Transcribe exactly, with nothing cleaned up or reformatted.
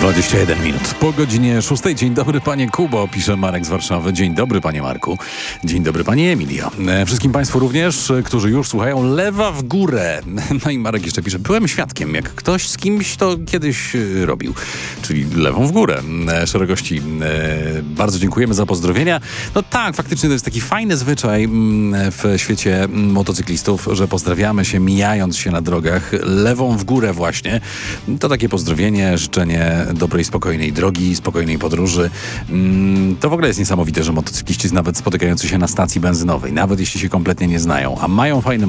dwadzieścia jeden minut po godzinie szóstej. Dzień dobry panie Kubo, pisze Marek z Warszawy. Dzień dobry panie Marku. Dzień dobry panie Emilio. E, wszystkim państwu również, którzy już słuchają, lewa w górę. No i Marek jeszcze pisze, byłem świadkiem, jak ktoś z kimś to kiedyś e, robił. Czyli lewą w górę. E, szerokości. E, bardzo dziękujemy za pozdrowienia. No tak, faktycznie to jest taki fajny zwyczaj m, w świecie motocyklistów, że pozdrawiamy się mijając się na drogach lewą w górę właśnie. To takie pozdrowienie, życzenie dobrej, spokojnej drogi, spokojnej podróży. Mm, to w ogóle jest niesamowite, że motocykliści nawet spotykający się na stacji benzynowej, nawet jeśli się kompletnie nie znają, a mają fajny